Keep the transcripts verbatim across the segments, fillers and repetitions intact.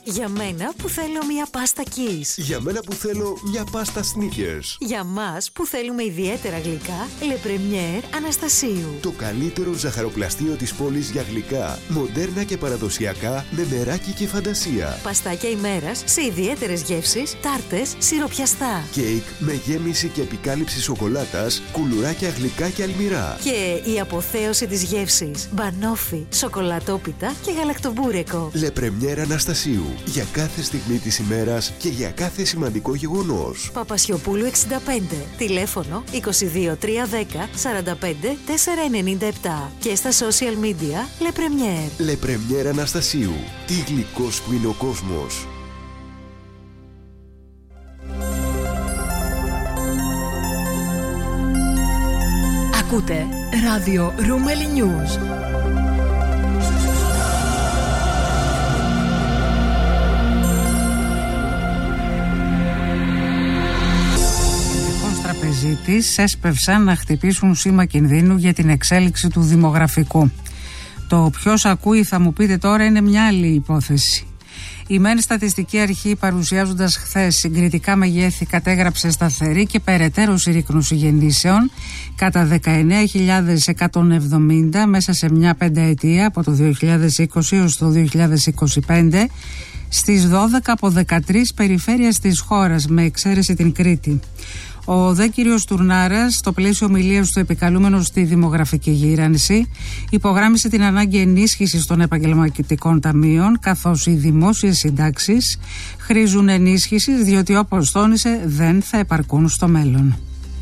Για μένα που θέλω μια πάστα Kiss. Για μένα που θέλω μια πάστα Snickers. Για μας που θέλουμε ιδιαίτερα γλυκά, Le Premier Αναστασίου. Το καλύτερο ζαχαροπλαστείο της πόλης για γλυκά, μοντέρνα και παραδοσιακά, με μεράκι και φαντασία. Παστάκια ημέρας σε ιδιαίτερες γεύσεις, τάρτες, σιροπιαστά. Κέικ με γέμιση και επικάλυψη σοκολάτας, κουλουράκια γλυκά και αλμυρά. Και η αποθέωση της γεύσης, μπανόφι, σοκολατόπιτα και γαλακτομπούρεκο. Le Premier Αναστασίου. Για κάθε στιγμή της ημέρας και για κάθε σημαντικό γεγονός. Παπασιοπούλου εξήντα πέντε. Τηλέφωνο είκοσι δύο τριακόσια δέκα σαράντα πέντε τετρακόσια ενενήντα επτά. Και στα social media Le Premier. Le Premier Αναστασίου. Τι γλυκός που είναι ο κόσμος. Ακούτε ράδιο Ρούμελι News. Τραπεζίτης έσπευσαν να χτυπήσουν σήμα κινδύνου για την εξέλιξη του δημογραφικού. Το ποιος ακούει, θα μου πείτε τώρα, είναι μια άλλη υπόθεση. Η ΜΕΝ Στατιστική Αρχή, παρουσιάζοντας χθες συγκριτικά μεγέθη, κατέγραψε σταθερή και περαιτέρω συρρίκνωση γεννήσεων κατά δεκαεννέα χιλιάδες εκατόν εβδομήντα μέσα σε μια πενταετία, από το δύο χιλιάδες είκοσι έως το δύο χιλιάδες είκοσι πέντε, στις δώδεκα από δεκατρείς περιφέρειες της χώρας, με εξαίρεση την Κρήτη. Ο δε κύριος Τουρνάρας, στο πλαίσιο ομιλίας του επικαλούμενος στη δημογραφική γύρανση, υπογράμμισε την ανάγκη ενίσχυσης των επαγγελματικών ταμείων, καθώς οι δημόσιες συντάξεις χρήζουν ενίσχυσης, διότι όπως τόνισε δεν θα επαρκούν στο μέλλον.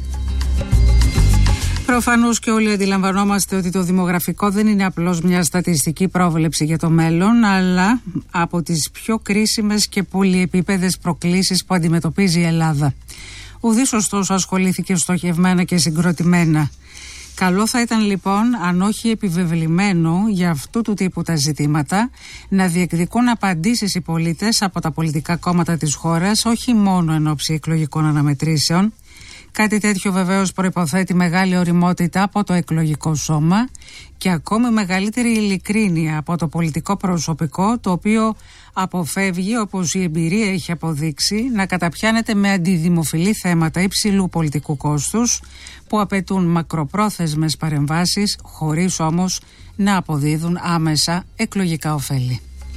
Προφανώς και όλοι αντιλαμβανόμαστε ότι το δημογραφικό δεν είναι απλώς μια στατιστική πρόβλεψη για το μέλλον, αλλά από τις πιο κρίσιμες και πολυεπίπεδες προκλήσεις που αντιμετωπίζει η Ελλάδα. Ουδής ωστόσο ασχολήθηκε στοχευμένα και συγκροτημένα. Καλό θα ήταν λοιπόν, αν όχι επιβεβλημένο για αυτού του τύπου τα ζητήματα, να διεκδικούν απαντήσεις οι πολίτες από τα πολιτικά κόμματα της χώρας, όχι μόνο εν ώψη εκλογικών αναμετρήσεων. Κάτι τέτοιο βεβαίως προϋποθέτει μεγάλη ωριμότητα από το εκλογικό σώμα και ακόμη μεγαλύτερη ειλικρίνεια από το πολιτικό προσωπικό, το οποίο αποφεύγει, όπως η εμπειρία έχει αποδείξει, να καταπιάνεται με αντιδημοφιλή θέματα υψηλού πολιτικού κόστους που απαιτούν μακροπρόθεσμες παρεμβάσεις, χωρίς όμως να αποδίδουν άμεσα εκλογικά ωφέλη.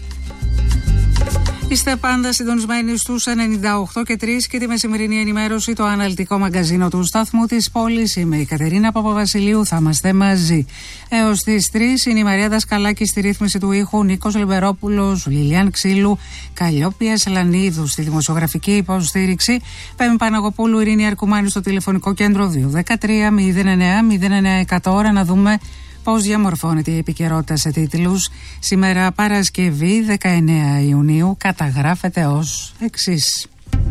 Είστε πάντα συντονισμένοι στους ενενήντα οκτώ και τρία και τη μεσημερινή ενημέρωση, το αναλυτικό μαγκαζίνο του σταθμού της πόλης. Είμαι η Κατερίνα Παπαβασιλείου, θα είμαστε μαζί έως τις τρεις. Είναι η Μαρία Δασκαλάκη στη ρύθμιση του ήχου, Νίκος Λιμπερόπουλος, Λιλιάν Ξύλου, Καλλιόπια Σελανίδου στη δημοσιογραφική υποστήριξη, Πέμη Παναγοπούλου, Ειρήνη Αρκουμάνη στο τηλεφωνικό κέντρο δύο ένα τρία μηδέν εννέα μηδέν εννέα εκατό. Ώρα να δούμε πώς διαμορφώνεται η επικαιρότητα σε τίτλους. Σήμερα Παρασκευή δεκαεννέα Ιουνίου καταγράφεται ως εξής.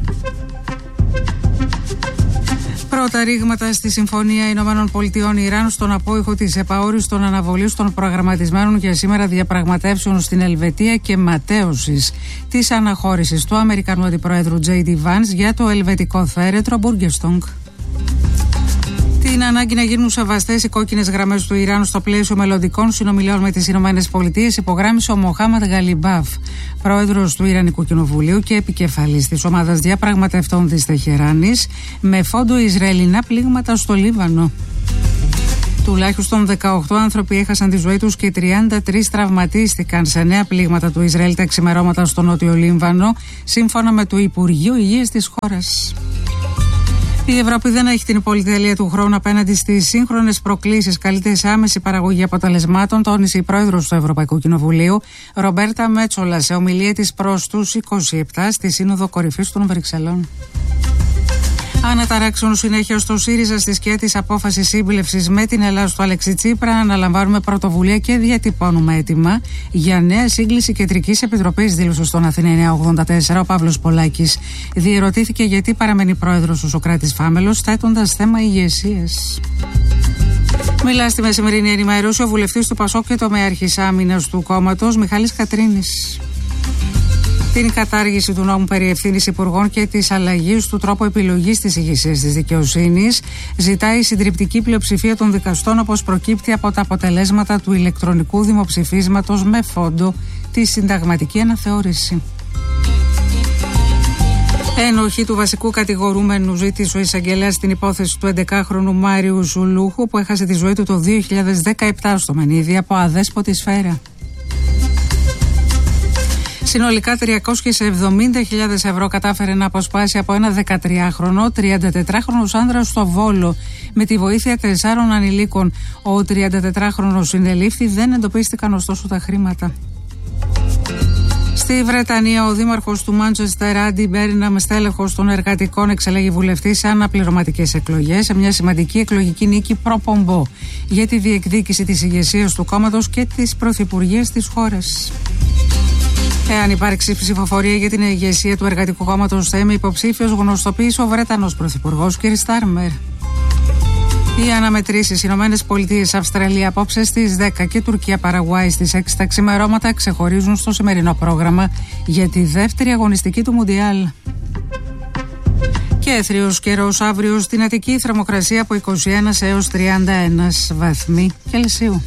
Πρώτα ρήγματα στη Συμφωνία Ηνωμένων Πολιτειών Ιράν στον απόϊχο της επαόριστον αναβολής των προγραμματισμένων για σήμερα διαπραγματεύσεων στην Ελβετία και ματέωσης της αναχώρησης του Αμερικανού Αντιπροέδρου Τζέι ντι Vance για το ελβετικό θέρετρο Μπουργκεστόγκ. Την ανάγκη να γίνουν σεβαστές οι κόκκινες γραμμές του Ιράν στο πλαίσιο μελλοντικών συνομιλιών με τις Ηνωμένες Πολιτείες υπογράμμισε ο Μοχάμαντ Γαλιμπάφ, πρόεδρος του Ιρανικού Κοινοβουλίου και επικεφαλής της ομάδας διαπραγματευτών της Τεχεράνης, με φόντο Ισραηλινά πλήγματα στο Λίβανο. Τουλάχιστον δεκαοκτώ άνθρωποι έχασαν τη ζωή τους και τριάντα τρεις τραυματίστηκαν σε νέα πλήγματα του Ισραήλ τα ξημερώματα στο Νότιο Λίβανο, σύμφωνα με το Υπουργείο Υγείας της χώρας. Η Ευρώπη δεν έχει την πολυτέλεια του χρόνου απέναντι στις σύγχρονες προκλήσεις. Καλείται σε άμεση παραγωγή αποτελεσμάτων, τόνισε η πρόεδρος του Ευρωπαϊκού Κοινοβουλίου, Ρομπέρτα Μέτσολα, σε ομιλία της προς τους είκοσι επτά στη Σύνοδο Κορυφής των Βρυξελών. Αναταράξεων συνέχεια στο ΣΥΡΙΖΑ στη σκιά της απόφασης σύμπλευσης με την Ελλάδα του Αλέξη Τσίπρα, αναλαμβάνουμε πρωτοβουλία και διατυπώνουμε έτοιμα για νέα σύγκληση κεντρικής επιτροπής, δήλωσε στον Αθήνα εννιακόσια ογδόντα τέσσερα ο Παύλος Πολάκης. Διερωτήθηκε γιατί παραμένει πρόεδρος ο Σωκράτης Φάμελος, θέτοντας θέμα ηγεσίας. Μιλά στη μεσημερινή ενημέρωση ο βουλευτής του Πασόκ και τομεάρχης άμυνας του κόμματος Μιχάλης Κατρίνης. Την κατάργηση του νόμου περί ευθύνης υπουργών και της αλλαγής του τρόπου επιλογής της ηγεσίας της δικαιοσύνης ζητάει η συντριπτική πλειοψηφία των δικαστών, όπως προκύπτει από τα αποτελέσματα του ηλεκτρονικού δημοψηφίσματος με φόντο τη συνταγματική αναθεώρηση. Ένοχη του βασικού κατηγορούμενου ζήτησε ο εισαγγελέας στην υπόθεση του έντεκαχρονου Μάριου Ζουλούχου που έχασε τη ζωή του το δύο χιλιάδες δεκαεπτά στο Μενίδη από αδέσποτη σφαίρα. Συνολικά τριακόσιες εβδομήντα χιλιάδες ευρώ κατάφερε να αποσπάσει από ένα δεκατριάχρονο, τριαντατετράχρονος άνδρας στο Βόλο. Με τη βοήθεια τεσσάρων ανηλίκων, ο τριαντατετράχρονος συνελήφθη, δεν εντοπίστηκαν ωστόσο τα χρήματα. Στη Βρετανία, ο δήμαρχος του Μάντσεστερ, Άντι Μπέριναμ, στέλεχος των εργατικών, εξελέγει βουλευτή σε αναπληρωματικές εκλογές σε μια σημαντική εκλογική νίκη προπομπό για τη διεκδίκηση της ηγεσίας του κόμματος και της πρωθυπουργίας της χώρας. Εάν υπάρξει ψηφοφορία για την ηγεσία του Εργατικού Κόμματος, θα είμαι υποψήφιος, γνωστοποίησε ο Βρετανός πρωθυπουργός κ. Στάρμερ. Οι αναμετρήσεις Ηνωμένες Πολιτείες, Αυστραλία απόψε στις δέκα και Τουρκία Παραγουάη στις έξι τα ξημερώματα ξεχωρίζουν στο σημερινό πρόγραμμα για τη δεύτερη αγωνιστική του Μουντιάλ. Και έθριος καιρός αύριο στην Αττική, θερμοκρασία από είκοσι ένα έως τριάντα ένα βαθμοί Κελσίου.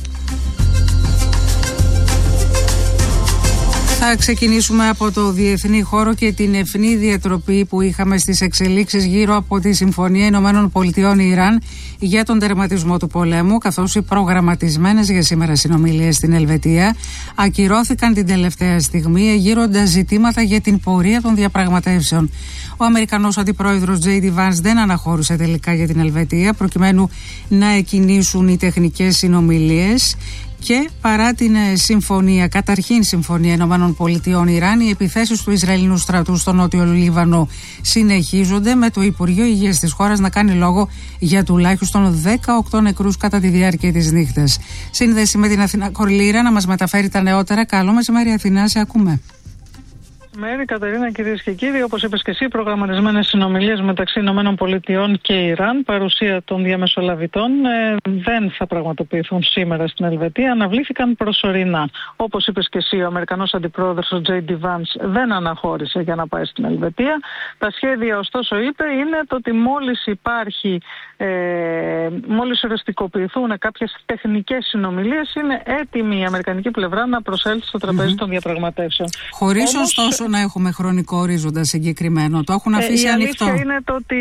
Θα ξεκινήσουμε από το διεθνή χώρο και την ευνή διατροπή που είχαμε στις εξελίξεις γύρω από τη Συμφωνία Ηνωμένων Πολιτειών Ιράν για τον τερματισμό του πολέμου, καθώς οι προγραμματισμένες για σήμερα συνομιλίες στην Ελβετία ακυρώθηκαν την τελευταία στιγμή, εγείροντας ζητήματα για την πορεία των διαπραγματεύσεων. Ο Αμερικανός Αντιπρόεδρος τζέι ντι Vance δεν αναχώρησε τελικά για την Ελβετία προκειμένου να εκκινήσουν οι τεχνικές συνομιλίες. Και παρά την συμφωνία, καταρχήν συμφωνία Ηνωμένων Πολιτειών Ιράν, οι επιθέσεις του Ισραηλινού στρατού στο νότιο Λίβανο συνεχίζονται, με το Υπουργείο Υγείας της χώρας να κάνει λόγο για τουλάχιστον δεκαοκτώ νεκρούς κατά τη διάρκεια της νύχτας. Σύνδεση με την Αθηνά Κορλήρα να μας μεταφέρει τα νεότερα. Καλό μεσημέρι Αθηνά, σε ακούμε. Μέρη, Κατερίνα, κυρίες και κύριοι, όπως είπες και εσύ, προγραμματισμένες συνομιλίες μεταξύ Ηνωμένων Πολιτειών και Ιράν, παρουσία των διαμεσολαβητών, ε, δεν θα πραγματοποιηθούν σήμερα στην Ελβετία, αναβλήθηκαν προσωρινά. Όπως είπες και εσύ, ο Αμερικανός Αντιπρόεδρος, ο τζέι ντι Vance, δεν αναχώρησε για να πάει στην Ελβετία. Τα σχέδια, ωστόσο, είπε, είναι το ότι μόλις υπάρχει, ε, μόλις οριστικοποιηθούν κάποιες τεχνικές συνομιλίες, είναι έτοιμη η αμερικανική πλευρά να προσέλθει στο τραπέζι mm-hmm. των διαπραγματεύσεων. Χωρίς Όμως, ωστόσο να έχουμε χρονικό ορίζοντα συγκεκριμένο. Το έχουν αφήσει ε, η ανοιχτό. Η αλήθεια είναι το ότι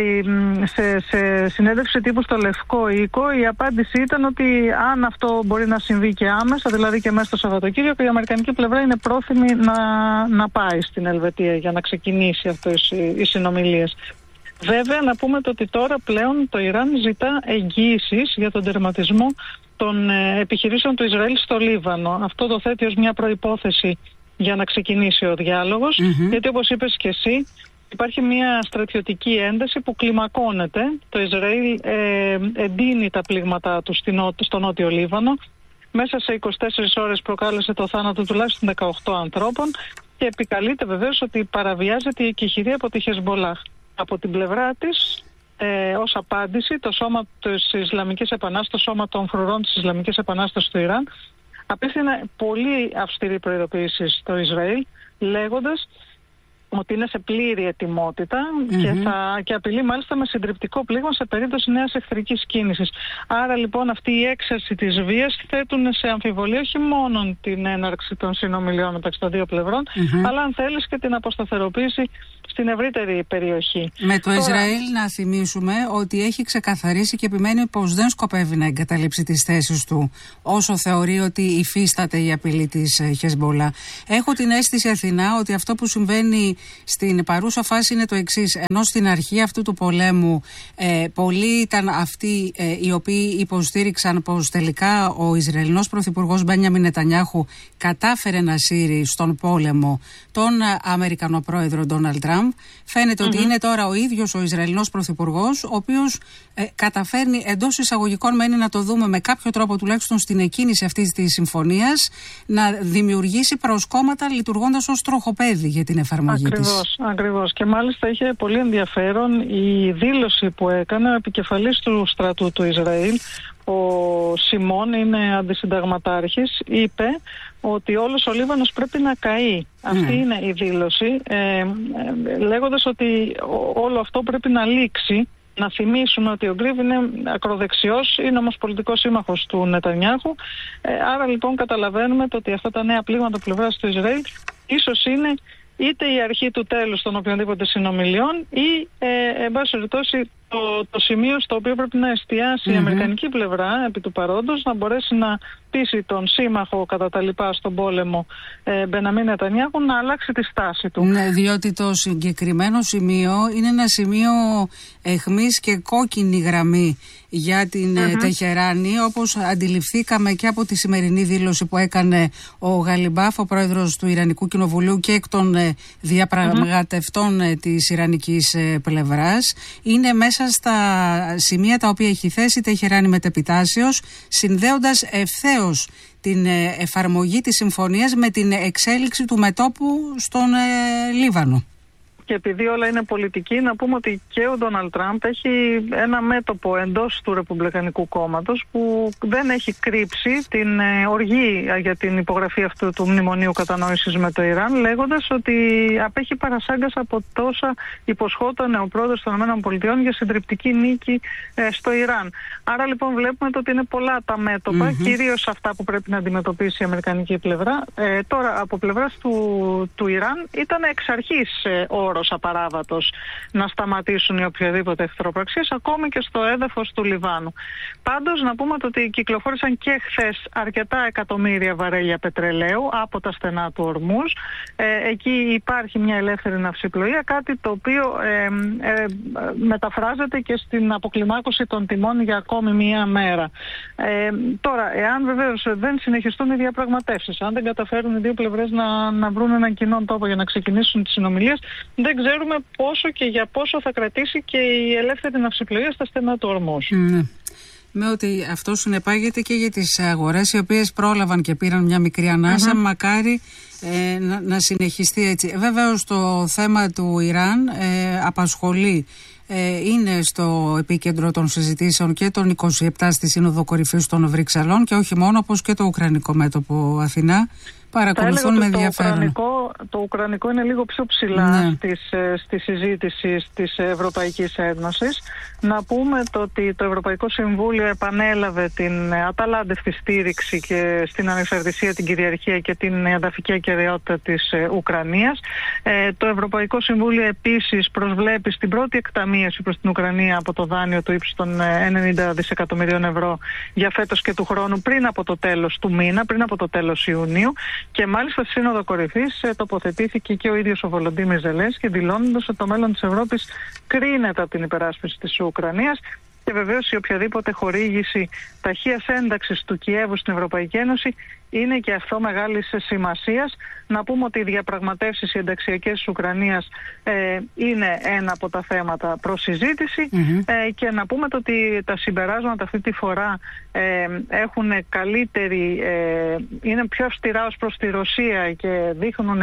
σε, σε συνέντευξη τύπου στο Λευκό Οίκο η απάντηση ήταν ότι αν αυτό μπορεί να συμβεί και άμεσα, δηλαδή και μέσα στο Σαββατοκύριακο, η αμερικανική πλευρά είναι πρόθυμη να, να πάει στην Ελβετία για να ξεκινήσει αυτές οι συνομιλίες. Βέβαια, να πούμε το ότι τώρα πλέον το Ιράν ζητά εγγύησεις για τον τερματισμό των ε, επιχειρήσεων του Ισραήλ στο Λίβανο. Αυτό το θέτει ως μια προϋπόθεση για να ξεκινήσει ο διάλογος, mm-hmm. γιατί όπως είπες και εσύ, υπάρχει μια στρατιωτική ένταση που κλιμακώνεται. Το Ισραήλ ε, εντείνει τα πλήγματά του στο νότιο Λίβανο. Μέσα σε είκοσι τέσσερις ώρες προκάλεσε το θάνατο τουλάχιστον δεκαοκτώ ανθρώπων και επικαλείται βεβαίως ότι παραβιάζεται η εκεχηρία από τη Χεσμολάχ. Από την πλευρά της, ε, ως απάντηση, το σώμα της Ισλαμικής Επανάστασης, το σώμα των φρουρών της Ισλαμικής Επανάστασης του Ιράν, απίθυνε πολύ αυστηρή προειδοποίηση στο Ισραήλ, λέγοντας ότι είναι σε πλήρη ετοιμότητα mm-hmm. και, θα, και απειλεί μάλιστα με συντριπτικό πλήγμα σε περίπτωση νέας εχθρικής κίνησης. Άρα λοιπόν αυτή η έξαρση της βίας θέτουν σε αμφιβολία όχι μόνο την έναρξη των συνομιλιών μεταξύ των δύο πλευρών, mm-hmm. αλλά αν θέλεις και την αποσταθεροποίηση στην ευρύτερη περιοχή. Με το Τώρα... Ισραήλ να θυμίσουμε ότι έχει ξεκαθαρίσει και επιμένει πως δεν σκοπεύει να εγκαταλείψει τις θέσεις του όσο θεωρεί ότι υφίσταται η απειλή της Χεσμολάχ. Έχω την αίσθηση, Αθηνά, ότι αυτό που συμβαίνει στην παρούσα φάση είναι το εξής. Ενώ στην αρχή αυτού του πολέμου ε, πολλοί ήταν αυτοί ε, οι οποίοι υποστήριξαν πως τελικά ο Ισραηλινός πρωθυπουργός Μπένιαμιν Νετανιάχου κατάφερε να σύρει στον πόλεμο τον ε, Αμερικανό πρόεδρο Ντόναλντ Τραμπ. Φαίνεται mm-hmm. ότι είναι τώρα ο ίδιος ο Ισραηλινός πρωθυπουργός, ο οποίος ε, καταφέρνει εντός εισαγωγικών, μένει να το δούμε με κάποιο τρόπο τουλάχιστον στην εκκίνηση αυτής της συμφωνίας, να δημιουργήσει προσκόμματα λειτουργώντας ως τροχοπέδι για την εφαρμογή ακριβώς, της. Ακριβώς. Και μάλιστα είχε πολύ ενδιαφέρον η δήλωση που έκανε ο επικεφαλής του στρατού του Ισραήλ, ο Σιμών, είναι αντισυνταγματάρχης, είπε ότι όλος ο Λίβανος πρέπει να καεί. Mm. Αυτή είναι η δήλωση, ε, ε, λέγοντας ότι όλο αυτό πρέπει να λήξει. Να θυμίσουμε ότι ο Γκρίβ είναι ακροδεξιός, είναι όμως πολιτικός σύμμαχος του Νετανιάχου. Ε, άρα λοιπόν καταλαβαίνουμε το ότι αυτά τα νέα πλήγματα πλευράς του Ισραήλ ίσως είναι είτε η αρχή του τέλους των οποιονδήποτε συνομιλιών ή, ε, εν πάση περιπτώσει, το, το σημείο στο οποίο πρέπει να εστιάσει mm-hmm. η αμερικανική πλευρά επί του παρόντος, να μπορέσει να πείσει τον σύμμαχο κατά τα λοιπά στον πόλεμο ε, Μπεναμίν Νετανιάχου να αλλάξει τη στάση του. Ναι, διότι το συγκεκριμένο σημείο είναι ένα σημείο αιχμής και κόκκινη γραμμή για την mm-hmm. Τεχεράνη, όπως αντιληφθήκαμε και από τη σημερινή δήλωση που έκανε ο Γαλιμπάφ, ο πρόεδρος του Ιρανικού Κοινοβουλίου, και εκ των διαπραγματευτών mm-hmm. της Ιρανικής πλευράς. Είναι μέσα στα σημεία τα οποία έχει θέσει η Τεχεράνη μετεπιτάσεως, συνδέοντας ευθέως την εφαρμογή της συμφωνίας με την εξέλιξη του μετώπου στον ε, Λίβανο. Και επειδή όλα είναι πολιτική, να πούμε ότι και ο Ντόναλντ Τραμπ έχει ένα μέτωπο εντός του Ρεπουμπλικανικού κόμματος που δεν έχει κρύψει την οργή για την υπογραφή αυτού του μνημονίου κατανόησης με το Ιράν, λέγοντας ότι απέχει παρασάγκας από τόσα υποσχόταν ο πρόεδρος των ΗΠΑ για συντριπτική νίκη ε, στο Ιράν. Άρα λοιπόν βλέπουμε ότι είναι πολλά τα μέτωπα, mm-hmm. κυρίως αυτά που πρέπει να αντιμετωπίσει η αμερικανική πλευρά. Ε, τώρα από πλευράς του, του Ιράν ήταν εξ αρχής ε, όρος απαράβατος να σταματήσουν οι οποιαδήποτε εχθροπραξίες, ακόμη και στο έδαφος του Λιβάνου. Πάντως να πούμε ότι κυκλοφόρησαν και χθες αρκετά εκατομμύρια βαρέλια πετρελαίου από τα στενά του Ορμούζ. Ε, εκεί υπάρχει μια ελεύθερη ναυσιπλοεία, κάτι το οποίο ε, ε, μεταφράζεται και στην αποκλιμάκωση των τιμών για ακόμη μία μέρα. Ε, τώρα, εάν βεβαίως δεν συνεχιστούν οι διαπραγματεύσεις, αν δεν καταφέρουν οι δύο πλευρές να, να βρουν έναν κοινό τόπο για να ξεκινήσουν τις συνομιλίες, δεν ξέρουμε πόσο και για πόσο θα κρατήσει και η ελεύθερη ναυσιπλοεία στα στενά του Ορμούζ. Ναι. Με ότι αυτό συνεπάγεται και για τις αγορές οι οποίες πρόλαβαν και πήραν μια μικρή ανάσα, mm-hmm. μακάρι ε, να, να συνεχιστεί έτσι. Βέβαιως το θέμα του Ιράν ε, απασχολεί, ε, είναι στο επίκεντρο των συζητήσεων και των είκοσι επτά στη Σύνοδο Κορυφής των Βρυξελών και όχι μόνο, όπως και το Ουκρανικό μέτωπο, Αθηνά. Παρακολουθούν με ενδιαφέρον. Το Ουκρανικό, το Ουκρανικό είναι λίγο πιο ψηλά ναι. στις, στη συζήτηση της Ευρωπαϊκής Ένωσης. Να πούμε το ότι το Ευρωπαϊκό Συμβούλιο επανέλαβε την αταλάντευτη στήριξη και στην ανεξαρτησία, την κυριαρχία και την εδαφική ακεραιότητα της Ουκρανίας. Ε, το Ευρωπαϊκό Συμβούλιο επίσης προσβλέπει στην πρώτη εκταμίευση προς την Ουκρανία από το δάνειο του ύψους των ενενήντα δισεκατομμυρίων ευρώ για φέτος και του χρόνου, πριν από το τέλος του μήνα, πριν από το τέλος Ιουνίου. Και μάλιστα στη Σύνοδο Κορυφής ε, τοποθετήθηκε και ο ίδιος ο Βολοντίμιρ Ζελένσκι, δηλώνοντας ότι το μέλλον της Ευρώπης κρίνεται από την υπεράσπιση της Ουκρανίας. Και βεβαίως η οποιαδήποτε χορήγηση ταχείας ένταξης του Κιέβου στην Ευρωπαϊκή Ένωση είναι και αυτό μεγάλης σημασίας. Να πούμε ότι οι διαπραγματεύσεις οι ενταξιακές της Ουκρανίας ε, είναι ένα από τα θέματα προς συζήτηση mm-hmm. ε, και να πούμε το ότι τα συμπεράσματα αυτή τη φορά ε, έχουν καλύτερη, ε, είναι πιο αυστηρά ως προς τη Ρωσία και δείχνουν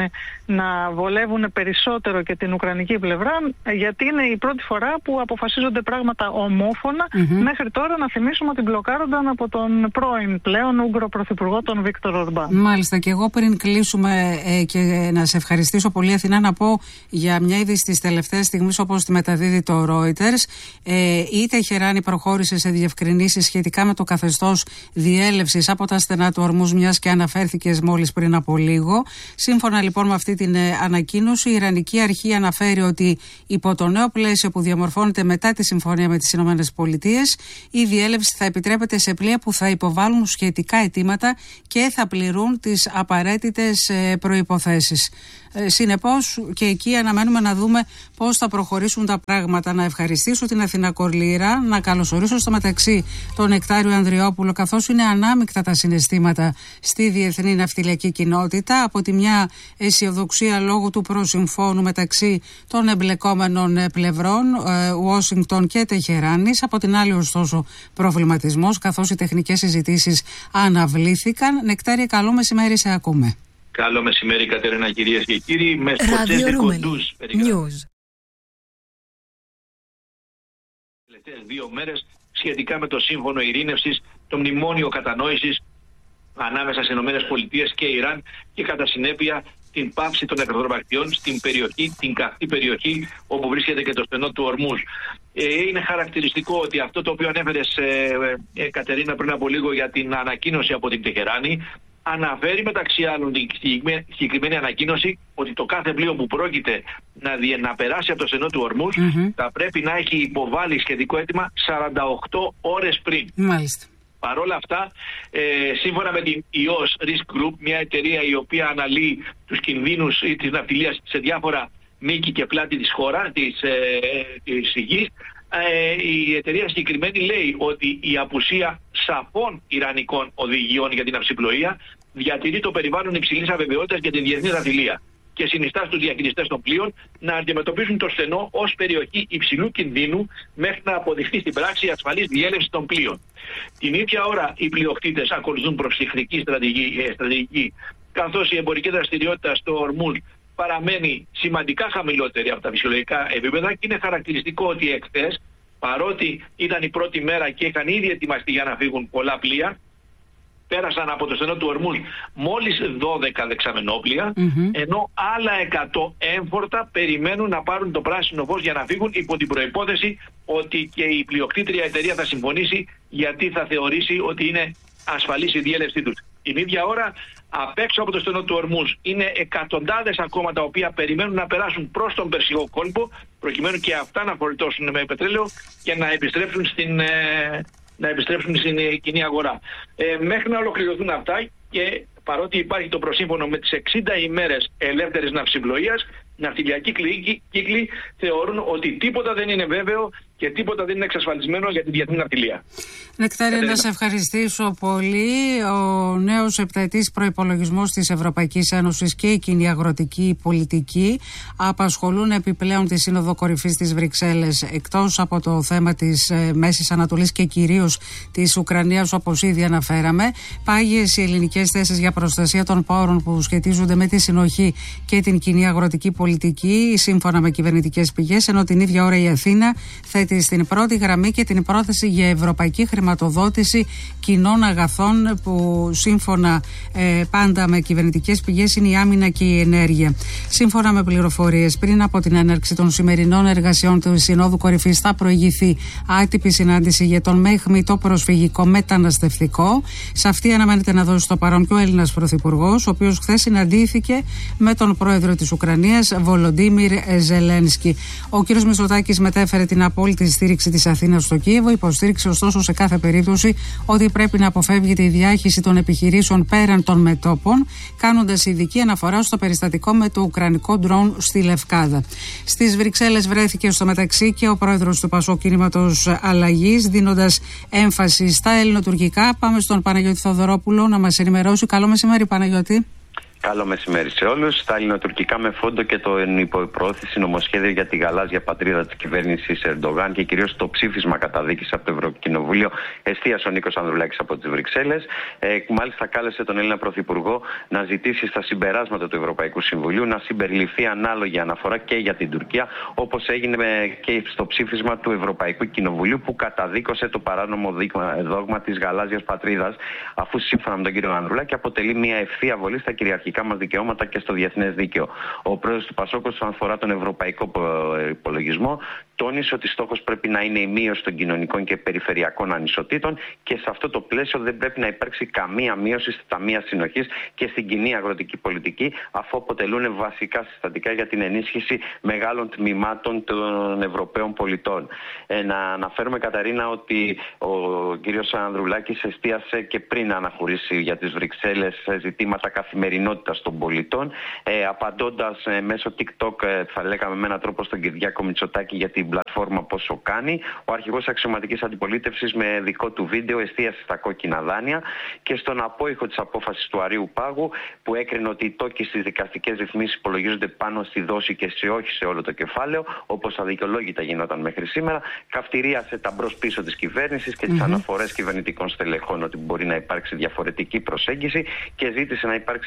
να βολεύουν περισσότερο και την Ουκρανική πλευρά, γιατί είναι η πρώτη φορά που αποφασίζονται πράγματα ομόφωνα. Mm-hmm. Μέχρι τώρα να θυμίσουμε ότι μπλοκάρονταν από τον πρώην πλέον Ούγγρο Πρωθυπουργό, τον Βίκτορ Ορμπάν. Μάλιστα, και εγώ πριν κλείσουμε ε, και να σε ευχαριστήσω πολύ, Αθηνά, να πω για μια είδηση της τελευταίας στιγμής, όπως τη μεταδίδει το Reuters. Ε, η Τεχεράνη προχώρησε σε διευκρινήσεις σχετικά με το καθεστώς διέλευσης από τα στενά του Ορμούζ, μιας και αναφέρθηκες μόλις πριν από λίγο. Σύμφωνα λοιπόν με αυτή την ε, ανακοίνωση, η Ιρανική Αρχή αναφέρει ότι υπό το νέο πλαίσιο που διαμορφώνεται μετά τη συμφωνία με τις ΗΠΑ, η διέλευση θα επιτρέπεται σε πλοία που θα υποβάλουν σχετικά αιτήματα και θα πληρούν τις απαραίτητες προϋποθέσεις. Συνεπώς και εκεί αναμένουμε να δούμε πώς θα προχωρήσουν τα πράγματα. Να ευχαριστήσω την Αθηνά Κορλήρα, να καλωσορίσω στο μεταξύ τον Νεκτάριο Ανδριόπουλο, καθώς είναι ανάμεικτα τα συναισθήματα στη διεθνή ναυτιλιακή κοινότητα. Από τη μια αισιοδοξία λόγω του προσυμφώνου μεταξύ των εμπλεκόμενων πλευρών, Ουάσιγκτον και Τεχεράνης. Από την άλλη ωστόσο προβληματισμός, καθώς οι τεχνικές συζητήσεις αναβλήθηκαν. Νεκτάρια, καλό μεσημέρι, σε ακούμε. Καλό μεσημέρι, Κατερίνα, κυρίες και κύριοι. Με σκοτσές δικοντούς περιγράφει τελευταίες δύο μέρες σχετικά με το σύμφωνο ειρήνευσης, το μνημόνιο κατανόησης ανάμεσα στις ΗΠΑ και Ιράν και κατά συνέπεια την πάυση των εχθροπραξιών στην περιοχή, την καυτή περιοχή όπου βρίσκεται και το στενό του Ορμούζ. Ε, είναι χαρακτηριστικό ότι αυτό το οποίο ανέφερες, ε, ε, Κατερίνα, πριν από λίγο για την ανακοίνωση από την Τεχεράνη, αναφέρει μεταξύ άλλων την συγκεκριμένη ανακοίνωση ότι το κάθε πλοίο που πρόκειται να, διε, να περάσει από το στενό του Ορμούζ mm-hmm. θα πρέπει να έχει υποβάλει σχετικό αίτημα σαράντα οκτώ ώρες πριν. Μάλιστα. Παρ' όλα αυτά, ε, σύμφωνα με την ι ο ες Risk Group, μια εταιρεία η οποία αναλύει τους κινδύνους της ναυτιλίας σε διάφορα μήκη και πλάτη της χώρας, της, ε, της γης, ε, η εταιρεία συγκεκριμένη λέει ότι η απουσία σαφών ιρανικών οδηγιών για την ναυσιπλοεία διατηρεί το περιβάλλον υψηλής αβεβαιότητας για την διεθνή ναυτιλία και συνιστά στους διαχειριστές των πλοίων να αντιμετωπίσουν το στενό ως περιοχή υψηλού κινδύνου μέχρι να αποδειχθεί στην πράξη η ασφαλής διέλευση των πλοίων. Την ίδια ώρα οι πλειοκτήτες ακολουθούν προσεκτική στρατηγική, στρατηγική καθώς η εμπορική δραστηριότητα στο Ορμούζ παραμένει σημαντικά χαμηλότερη από τα φυσιολογικά επίπεδα και είναι χαρακτηριστικό ότι εχθές, παρότι ήταν η πρώτη μέρα και είχαν ήδη ετοιμαστεί για να φύγουν πολλά πλοία, πέρασαν από το στενό του Ορμούζ μόλις δώδεκα δεξαμενόπλια, mm-hmm. ενώ άλλα εκατό έμφορτα περιμένουν να πάρουν το πράσινο φως για να φύγουν υπό την προϋπόθεση ότι και η πλειοκτήτρια εταιρεία θα συμφωνήσει γιατί θα θεωρήσει ότι είναι ασφαλής η διέλευσή τους. Την ίδια ώρα, απ' έξω από το στενό του Ορμούζ είναι εκατοντάδες ακόμα τα οποία περιμένουν να περάσουν προς τον Περσικό κόλπο προκειμένου και αυτά να φορτώσουν με πετρέλαιο και να επιστρέψουν στην... Ε, να επιστρέψουν στην κοινή αγορά. Ε, μέχρι να ολοκληρωθούν αυτά και παρότι υπάρχει το προσύμφωνο με τις εξήντα ημέρες ελεύθερης ναυσιπλοείας, οι ναυτιλιακοί κύκλοι θεωρούν ότι τίποτα δεν είναι βέβαιο και τίποτα δεν είναι εξασφαλισμένο για τη διεθνή ναυτιλία. Νεκτάρη, να σε ευχαριστήσω πολύ. Ο νέος επταετής προϋπολογισμός της Ευρωπαϊκής Ένωσης και η κοινή αγροτική πολιτική απασχολούν επιπλέον τη Σύνοδο Κορυφής της Βρυξέλλες. Εκτός από το θέμα της Μέσης Ανατολής και κυρίως της Ουκρανίας, όπως ήδη αναφέραμε, πάγιες οι ελληνικές θέσεις για προστασία των πόρων που σχετίζονται με τη συνοχή και την κοινή αγροτική πολιτική, σύμφωνα με κυβερνητικές πηγές, ενώ την ίδια ώρα η Αθήνα θέτει στην πρώτη γραμμή και την πρόθεση για ευρωπαϊκή χρηματοδότηση κοινών αγαθών που σύμφωνα ε, πάντα με κυβερνητικές πηγές είναι η άμυνα και η ενέργεια. Σύμφωνα με πληροφορίες, πριν από την έναρξη των σημερινών εργασιών του Συνόδου Κορυφής θα προηγηθεί άτυπη συνάντηση για τον μέγμητο προσφυγικό μεταναστευτικό. Σε αυτή αναμένεται να δώσει το παρόν και ο Έλληνας Πρωθυπουργός, ο οποίος χθες συναντήθηκε με τον πρόεδρο της Ουκρανίας, Βολοντίμιρ Ζελένσκι. Ο κ. Μητσοτάκης μετέφερε την απόλυτη τη στήριξη της Αθήνας στο Κίεβο, υποστήριξε ωστόσο σε κάθε περίπτωση ότι πρέπει να αποφεύγεται η διάχυση των επιχειρήσεων πέραν των μετώπων, κάνοντας ειδική αναφορά στο περιστατικό με το ουκρανικό ντρόουν στη Λευκάδα. Στις Βρυξέλλες βρέθηκε στο μεταξύ και ο πρόεδρος του Πασόκ Κινήματος Αλλαγής, δίνοντας έμφαση στα ελληνοτουρκικά. Πάμε στον Παναγιώτη Θοδωρόπουλο να μας ενημερώσει. Καλό μεσημέρι, Παναγιώτη. Καλό μεσημέρι σε όλους. Στα ελληνοτουρκικά με φόντο και το υποπροώθηση νομοσχέδιο για τη γαλάζια πατρίδα της κυβέρνησης Ερντογάν και κυρίως το ψήφισμα καταδίκης από το Ευρωκοινοβούλιο, εστίασε ο Νίκος Ανδρουλάκης από τις Βρυξέλλες. Ε, μάλιστα κάλεσε τον Έλληνα Πρωθυπουργό να ζητήσει στα συμπεράσματα του Ευρωπαϊκού Συμβουλίου να συμπεριληφθεί ανάλογη αναφορά και για την Τουρκία, όπως έγινε και στο ψήφισμα του Ευρωπαϊκού Κοινοβουλίου που καταδίκωσε το παράνομο δόγμα της γαλάζιας πατρίδας, αφού σύμφωνα με τον κύριο Ανδρουλάκη αποτελεί μια ευθεία βολή στα κυριαρχικά μας δικαιώματα και στο διεθνές δίκαιο. Ο πρόεδρος του Πασόκ, όσον αφορά τον ευρωπαϊκό υπολογισμό, τόνισε ότι στόχος πρέπει να είναι η μείωση των κοινωνικών και περιφερειακών ανισοτήτων και σε αυτό το πλαίσιο δεν πρέπει να υπάρξει καμία μείωση στα ταμεία συνοχής και στην κοινή αγροτική πολιτική, αφού αποτελούν βασικά συστατικά για την ενίσχυση μεγάλων τμήματων των Ευρωπαίων πολιτών. Ε, να αναφέρουμε, Καταρίνα, ότι ο κ. Ανδρουλάκης εστίασε και πριν αναχωρήσει για τις Βρυξέλλες σε ζητήματα καθημερινότητας των πολιτών, ε, απαντώντας ε, μέσω TikTok, ε, θα λέγαμε με έναν τρόπο, στον Κυριάκο Μητσοτάκη για την πλατφόρμα Πόσο Κάνει. Ο αρχηγός αξιωματικής αντιπολίτευσης με δικό του βίντεο εστίασε στα κόκκινα δάνεια και στον απόϊχο της απόφασης του Αρείου Πάγου, που έκρινε ότι οι τόκοι στις δικαστικές ρυθμίσεις υπολογίζονται πάνω στη δόση και σε όχι σε όλο το κεφάλαιο, όπως αδικαιολόγητα γινόταν μέχρι σήμερα. Καυτηρίασε τα μπρος-πίσω της κυβέρνησης και τις mm-hmm. αναφορές κυβερνητικών στελεχών ότι μπορεί να υπάρξει διαφορετική προσέγγιση και ζήτησε να υπάρξει πλήρης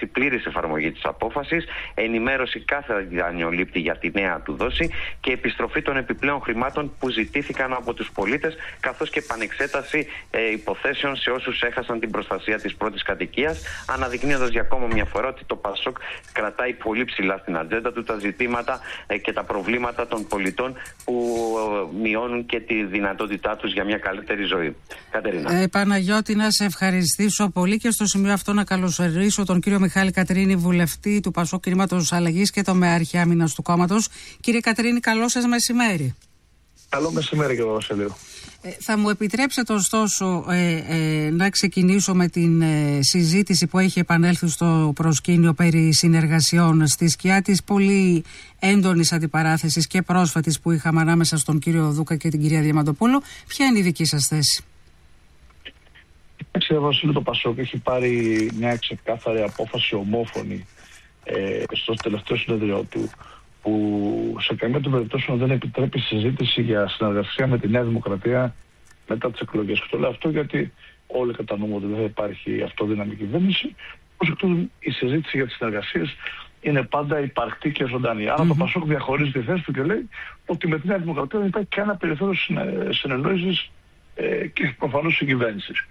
πλήρης εφαρμογή της απόφασης, ενημέρωση κάθε δανειολήπτη για τη νέα του δόση και επιστροφή των επιπλέον χρημάτων που ζητήθηκαν από τους πολίτες, καθώς και επανεξέταση ε, υποθέσεων σε όσους έχασαν την προστασία της πρώτης κατοικίας, αναδεικνύοντας για ακόμα μια φορά ότι το ΠΑΣΟΚ κρατάει πολύ ψηλά στην ατζέντα του τα ζητήματα ε, και τα προβλήματα των πολιτών που ε, μειώνουν και τη δυνατότητά τους για μια καλύτερη ζωή. Κατερίνα. Ε, Παναγιώτη, να σε ευχαριστήσω πολύ και στο σημείο αυτό να καλωσορίσω τον κύριο Μιχάλη Κατρίνη, βουλευτή του ΠΑΣΟΚ Κινήματος Αλλαγής και το ΜΕΑΡΧΙ Άμυνας του κόμματος. Κύριε Κατρίνη, καλό σας μεσημέρι. Καλό μεσημέρι, κύριε Βασιλείο. Ε, θα μου επιτρέψετε ωστόσο ε, ε, να ξεκινήσω με την ε, συζήτηση που έχει επανέλθει στο προσκήνιο περί συνεργασιών στη σκιά της πολύ έντονης αντιπαράθεσης και πρόσφατης που είχαμε ανάμεσα στον κύριο Δούκα και την κυρία Διαμαντοπούλου. Ποια είναι η δική σας θέση? Κύριε Βασιλείο, το ΠΑΣΟΚ έχει πάρει μια ξεκάθαρη απόφαση ομόφωνη ε, στο τελευταίο συνεδριό του, που σε καμία των περιπτώσεων δεν επιτρέπει συζήτηση για συνεργασία με τη Νέα Δημοκρατία μετά τις εκλογές. Και το λέω αυτό γιατί όλοι κατανοούμε ότι δεν θα υπάρχει αυτοδύναμη κυβέρνηση. Ως εκ τούτου, η συζήτηση για τις συνεργασίες είναι πάντα υπαρκτή και ζωντανή. Άρα mm-hmm. το ΠΑΣΟΚ διαχωρίζει τη θέση του και λέει ότι με τη Νέα Δημοκρατία δεν υπάρχει κανένα περιθώριο συνεννόησης ε, και προφανώς συγκυβέρνησης.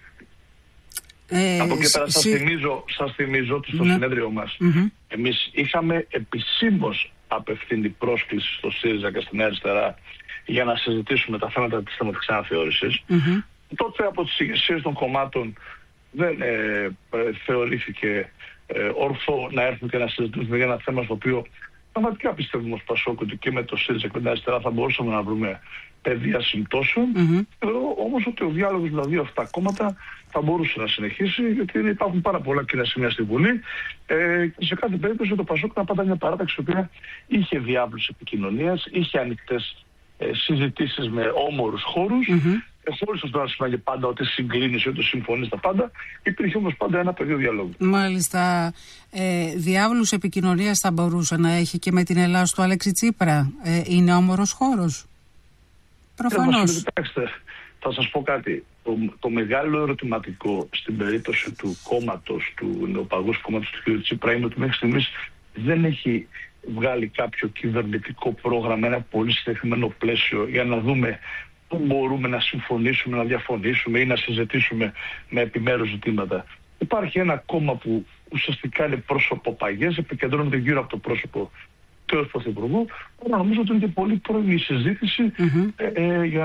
Ε, Από εκεί πέρα σας, συ... θυμίζω, σας θυμίζω ότι στο ναι. συνέδριο μας mm-hmm. εμείς είχαμε επισήμως απευθύνει πρόσκληση στο ΣΥΡΙΖΑ και στη Νέα Αριστερά για να συζητήσουμε τα θέματα της θεματικής αναθεώρησης. Mm-hmm. Τότε από τις ηγεσίες των κομμάτων δεν ε, ε, θεωρήθηκε ε, ορθό να έρθουν και να συζητήσουμε για ένα θέμα στο οποίο πραγματικά πιστεύουμε ως ΠΑΣΟΚ ότι και με το ΣΥΡΙΖΑ και με την Αριστερά θα μπορούσαμε να βρούμε πεδία συμπτώσεων. Mm-hmm. Θεωρώ όμως ότι ο διάλογος με τα δύο αυτά κόμματα θα μπορούσε να συνεχίσει, γιατί υπάρχουν πάρα πολλά κοινά σημεία στη Βουλή ε, και σε κάθε περίπτωση το ΠΑΣΟΚ ήταν πάντα μια παράταξη η οποία είχε διάβλους επικοινωνίας, είχε ανοιχτές ε, συζητήσεις με όμορους χώρους. Mm-hmm. Χωρίς αυτό να σημαίνει πάντα ότι συγκλίνεις ή ότι συμφωνείς τα πάντα, υπήρχε όμως πάντα ένα πεδίο διαλόγου. Μάλιστα. Ε, διάβλους επικοινωνίας θα μπορούσε να έχει και με την Ελλάδα του Αλέξη Τσίπρα. Ε, είναι όμορος χώρος? Προφανώς. Κοιτάξτε, θα σας πω κάτι. Το, το μεγάλο ερωτηματικό στην περίπτωση του κόμματος, του νεοπαγούς κόμματος του κ. Τσίπρα, είναι ότι μέχρι στιγμής δεν έχει βγάλει κάποιο κυβερνητικό πρόγραμμα, ένα πολύ συγκεκριμένο πλαίσιο για να δούμε πού μπορούμε να συμφωνήσουμε, να διαφωνήσουμε ή να συζητήσουμε με επιμέρους ζητήματα. Υπάρχει ένα κόμμα που ουσιαστικά είναι πρόσωπο παγιές, επικεντρώνεται γύρω από το πρόσωπο του ως Πρωθυπουργού. Αλλά νομίζω ότι είναι και πολύ πρώιμη συζήτηση mm-hmm. ε, ε, για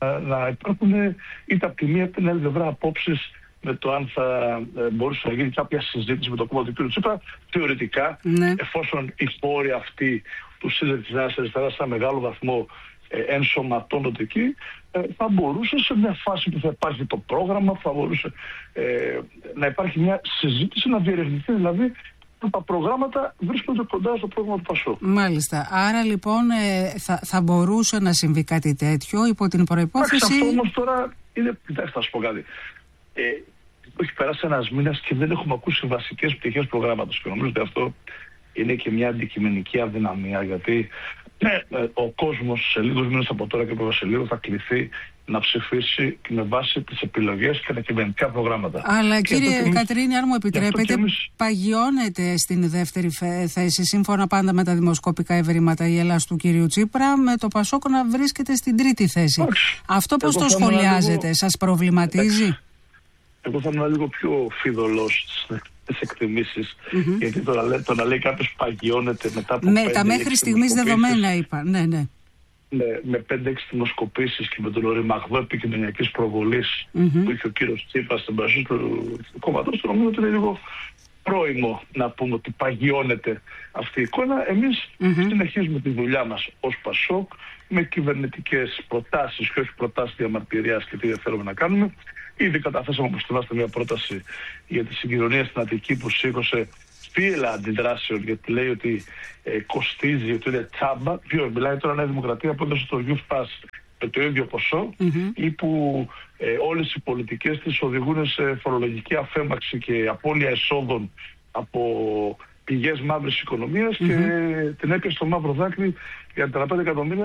να υπάρχουν είτε από τη μία είτε την άλλη πλευρά απόψεις με το αν θα ε, μπορούσε να γίνει κάποια συζήτηση με το κόμμα του κ. Τσίπρα. Θεωρητικά, mm-hmm. εφόσον οι πόροι αυτοί του ΣΥΡΙΖΑ της Νέας Αριστεράς σε μεγάλο βαθμό ε, ενσωματώνονται εκεί, ε, θα μπορούσε σε μια φάση που θα υπάρχει το πρόγραμμα, θα μπορούσε ε, να υπάρχει μια συζήτηση, να διερευνηθεί δηλαδή τα προγράμματα βρίσκονται κοντά στο πρόγραμμα του ΠΑΣΟΚ. Μάλιστα. Άρα λοιπόν ε, θα, θα μπορούσε να συμβεί κάτι τέτοιο υπό την προϋπόθεση. Αυτό όμως τώρα είναι. Κοιτάξτε, θα σου πω κάτι. Ε, έχει περάσει ένας μήνας και δεν έχουμε ακούσει βασικές πτυχές προγράμματος. Και νομίζω ότι αυτό είναι και μια αντικειμενική αδυναμία, γιατί ναι, ο κόσμος σε λίγους μήνες από τώρα και από Βασιλείου θα κληθεί να ψηφίσει με βάση τις επιλογές και τα κυβερνητικά προγράμματα. Αλλά και κύριε εμείς, Κατρίνη, αν μου επιτρέπετε, εμείς... παγιώνεται στην δεύτερη θέση, σύμφωνα πάντα με τα δημοσκοπικά ευρήματα, η Ελλάδα του κυρίου Τσίπρα, με το ΠΑΣΟΚ να βρίσκεται στην τρίτη θέση. Άξι. Αυτό πώς το σχολιάζετε, λίγο... σας προβληματίζει? Άξι. Εγώ θα ήμουν λίγο πιο φιδωλός τις εκτιμήσεις, mm-hmm. γιατί το να, λέει, το να λέει κάποιος παγιώνεται μετά από με τα μέχρι στιγμής δεδομένα είπα, ναι, ναι. Με, με πέντε έξι δημοσκοπήσεις και με τον οριμαγδό επικοινωνιακής προβολής mm-hmm. που είχε ο κύριος Τσίπρας στην παρουσία του, του κόμματος, το νομίζω ότι είναι λίγο πρόημο να πούμε ότι παγιώνεται αυτή η εικόνα. Εμείς mm-hmm. συνεχίζουμε τη δουλειά μας ως ΠΑΣΟΚ με κυβερνητικές προτάσεις και όχι προτάσεις διαμαρτυρίας και τι θέλουμε να κάνουμε. Ήδη καταθέσαμε, όπως θυμάστε, μια πρόταση για τη συγκοινωνία στην Αττική που σήκωσε φύλλα αντιδράσεων, γιατί λέει ότι ε, κοστίζει, ότι είναι τσάμπα. Ποιο μιλάει τώρα Νέα Δημοκρατία που έδωσε το Youth Pass με το ίδιο ποσό mm-hmm. ή που ε, όλες οι πολιτικές της οδηγούν σε φορολογική αφέμαξη και απώλεια εσόδων από πηγές μαύρης οικονομίας mm-hmm. και την έπιασε στο μαύρο δάκρυ για τριάντα πέντε εκατομμύρια που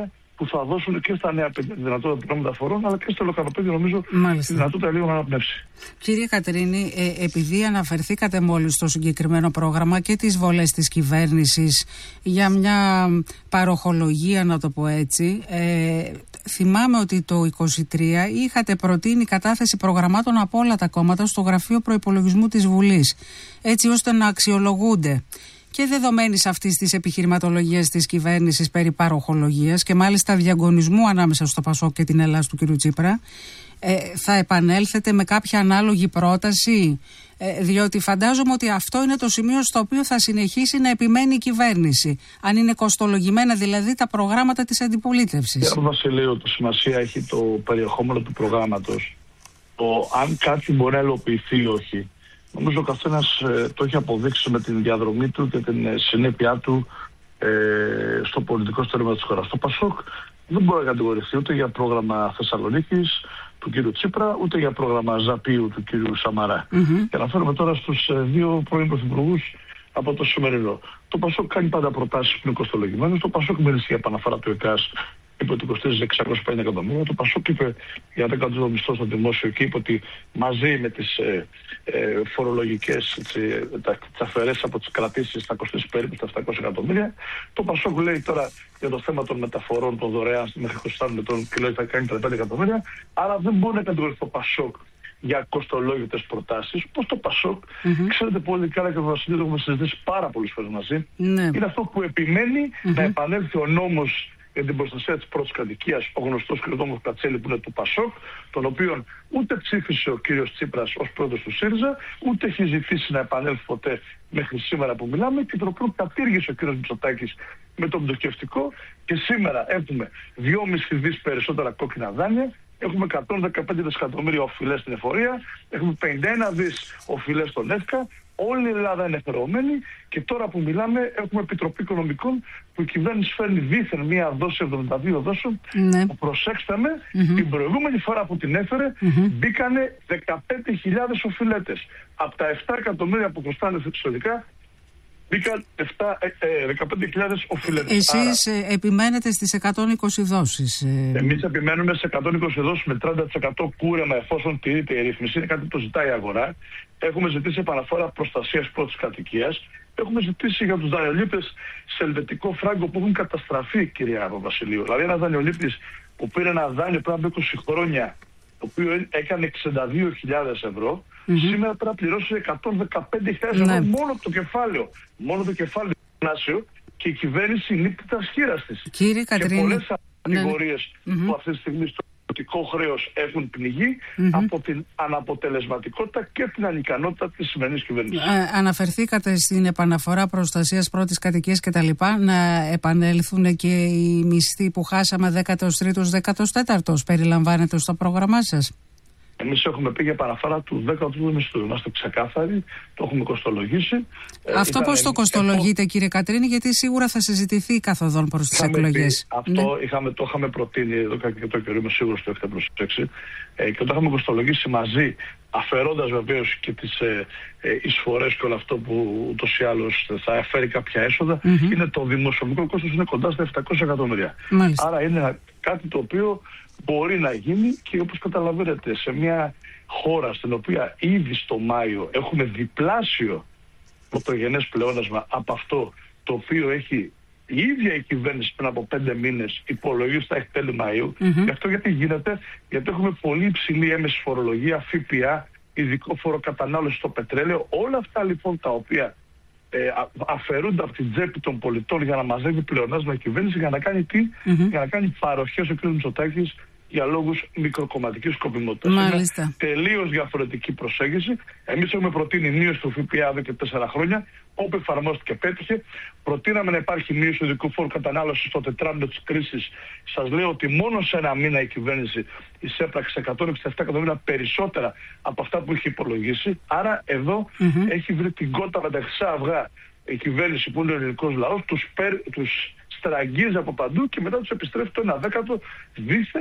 που θα δώσουν και στα νέα παιδιά τη δυνατότητα των μεταφορών, αλλά και στο λοκαλοπέδιο, νομίζω, Μάλιστα. τη δυνατότητα λίγο να αναπνεύσει. Κύριε Κατρίνη, ε, επειδή αναφερθήκατε μόλις στο συγκεκριμένο πρόγραμμα και τις βολές της κυβέρνησης για μια παροχολογία, να το πω έτσι, ε, θυμάμαι ότι το είκοσι τρία είχατε προτείνει κατάθεση προγραμμάτων από όλα τα κόμματα στο Γραφείο Προϋπολογισμού της Βουλής, έτσι ώστε να αξιολογούνται. Και δεδομένης αυτής της επιχειρηματολογίας της κυβέρνησης περί παροχολογίας και μάλιστα διαγωνισμού ανάμεσα στο ΠΑΣΟΚ και την Ελλάδα του κ. Τσίπρα, ε, θα επανέλθετε με κάποια ανάλογη πρόταση, ε, διότι φαντάζομαι ότι αυτό είναι το σημείο στο οποίο θα συνεχίσει να επιμένει η κυβέρνηση, αν είναι κοστολογημένα δηλαδή τα προγράμματα της αντιπολίτευσης. Κύριε Βασιλείου, το σημασία έχει το περιεχόμενο του προγράμματος, το αν κάτι μπορεί να υλοποιηθεί ή όχι. Νομίζω ο καθένας ε, το έχει αποδείξει με την διαδρομή του και την ε, συνέπειά του ε, στο πολιτικό στέρημα της χώρας. Το ΠΑΣΟΚ δεν μπορεί να κατηγορηθεί ούτε για πρόγραμμα Θεσσαλονίκης του κ. Τσίπρα, ούτε για πρόγραμμα Ζαπίου του κ. Σαμαρά. Mm-hmm. Και αναφέρομαι τώρα στους ε, δύο πρώην πρωθυπουργούς από το σημερινό. Το ΠΑΣΟΚ κάνει πάντα προτάσεις που είναι κοστολογημένες. Το ΠΑΣΟΚ μίλησε για επαναφορά του ΕΚΑΣ, είπε ότι κοστίζει εξακόσια πενήντα εκατομμύρια. Το ΠΑΣΟΚ είπε για δέκα τοις εκατό μισθό στο δημόσιο και είπε ότι μαζί με τις ε, ε, φορολογικές τις αφαιρέσεις από τις κρατήσεις θα κοστίσει περίπου στα επτακόσια εκατομμύρια. Το ΠΑΣΟΚ λέει τώρα για το θέμα των μεταφορών των δωρεάν μέχρι είκοσι μετρών και λέει θα κάνει τριάντα πέντε εκατομμύρια. Άρα δεν μπορεί να κατηγορηθεί το ΠΑΣΟΚ για κοστολόγητες προτάσεις. Πώς το ΠΑΣΟΚ, mm-hmm. ξέρετε πολύ καλά και το Βασίλειο το έχουμε συζητήσει πάρα πολλές φορές μαζί, mm-hmm. είναι αυτό που επιμένει mm-hmm. να επανέλθει ο νόμος για την προστασία της πρώτης κατοικίας, ο γνωστός κ. Νόμος Κατσέλη που είναι του ΠΑΣΟΚ, τον οποίον ούτε ψήφισε ο κύριος Τσίπρας ως πρόεδρος του ΣΥΡΙΖΑ, ούτε έχει ζητήσει να επανέλθει ποτέ μέχρι σήμερα που μιλάμε, και τον οποίο κατήργησε ο κύριος Μητσοτάκης με τον πτωχευτικό, και σήμερα έχουμε δυόμισι δις περισσότερα κόκκινα δάνεια, έχουμε εκατόν δεκαπέντε δισεκατομμύρια οφειλές στην εφορία, έχουμε πενήντα ένα δις οφειλές στον ΕΦΚΑ. Όλη η Ελλάδα είναι χρεωμένη και τώρα που μιλάμε έχουμε Επιτροπή Οικονομικών που η κυβέρνηση φέρνει δήθεν μία δόση εβδομήντα δύο δόσεων. Ναι. Που προσέξτε με, mm-hmm. την προηγούμενη φορά που την έφερε mm-hmm. μπήκανε δεκαπέντε χιλιάδες οφειλέτες. Από τα επτά εκατομμύρια που χρωστάνε εξωτερικά μπήκαν δεκαπέντε χιλιάδες οφειλέτες. Εσείς Άρα, επιμένετε στις εκατόν είκοσι δόσεις. Εμείς επιμένουμε σε εκατόν είκοσι δόσεις με τριάντα τοις εκατό κούρεμα εφόσον τηρείται η ρύθμιση. Είναι κάτι που το ζητάει η αγορά. Έχουμε ζητήσει επαναφορά προστασίας πρώτης κατοικίας. Έχουμε ζητήσει για τους δανειολήπτες σε ελβετικό φράγκο που έχουν καταστραφεί, κυρία Βασιλείου. Δηλαδή, ένας δανειολήπτης που πήρε ένα δάνειο πριν από είκοσι χρόνια, το οποίο έκανε εξήντα δύο χιλιάδες ευρώ, mm-hmm. σήμερα πρέπει να πληρώσει εκατόν δεκαπέντε χιλιάδες ευρώ ναι. μόνο το κεφάλαιο. Μόνο το κεφάλαιο του και η κυβέρνηση νύπτει τα σχήρας της. Κύριε Κατρίνη, και πολλές κατηγορίες ναι. που αυτή τη στιγμή στο ιδιωτικό χρέος έχουν πνιγεί mm-hmm. από την αναποτελεσματικότητα και την ανικανότητα της σημερινής κυβέρνησης. Ε, αναφερθήκατε στην επαναφορά προστασίας πρώτης κατοικίας και τα λοιπά, να επανέλθουν και οι μισθοί που χάσαμε δέκατος τρίτος, δέκατος τέταρτος, περιλαμβάνεται στο πρόγραμμά σας? Εμείς έχουμε πει για παραφορά του δέκατου μισθού. Είμαστε ξεκάθαροι, το έχουμε κοστολογήσει. Αυτό πώς το κοστολογείτε, κύριε Κατρίνη, γιατί σίγουρα θα συζητηθεί καθοδόν προς τις εκλογές. Αυτό ναι. είχαμε, το είχαμε προτείνει εδώ και το καιρό, είμαι σίγουρος ότι το έχετε προσέξει, ε, και το είχαμε κοστολογήσει μαζί, αφαιρώντας βεβαίως και τις ε, ε, εισφορές και όλο αυτό που ούτως ή άλλως θα φέρει κάποια έσοδα. Mm-hmm. Είναι το δημοσιονομικό κόστος, είναι κοντά στα επτακόσια εκατομμύρια. Μάλιστα. Άρα είναι κάτι το οποίο μπορεί να γίνει, και όπως καταλαβαίνετε σε μια χώρα στην οποία ήδη στο Μάιο έχουμε διπλάσιο πρωτογενές πλεόνασμα από αυτό το οποίο έχει η ίδια η κυβέρνηση πριν από πέντε μήνες υπολογίζει θα έχει τέλη Μαΐου. Mm-hmm. Γι' αυτό γιατί γίνεται, γιατί έχουμε πολύ υψηλή έμεση φορολογία, ΦΠΑ, ειδικό φόρο κατανάλωση στο πετρέλαιο. Όλα αυτά λοιπόν τα οποία ε, αφαιρούνται από την τσέπη των πολιτών για να μαζεύει πλεονάσμα η κυβέρνηση, για να κάνει τι, mm-hmm. για να κάνει παροχές ο κ. Μητσοτάκης για λόγους μικροκομματικής σκοπιμότητας. Είναι τελείως διαφορετική προσέγγιση. Εμείς έχουμε προτείνει μείωση του ΦΠΑ εδώ και τέσσερα χρόνια, όπου εφαρμόστηκε πέτυχε. Προτείναμε να υπάρχει μείωση του ειδικού φόρου κατανάλωσης στο τετράμινο της κρίσης. Σας λέω ότι μόνο σε ένα μήνα η κυβέρνηση εισέπραξε εκατόν εξήντα επτά εκατομμύρια περισσότερα από αυτά που είχε υπολογίσει. Άρα εδώ mm-hmm. έχει βρει την κότα με τα χρυσά αυγά η κυβέρνηση που είναι ο ελληνικός λαός, τους, τους στραγγίζει από παντού και μετά τους επιστρέφει το ένα δέκατο δίθεν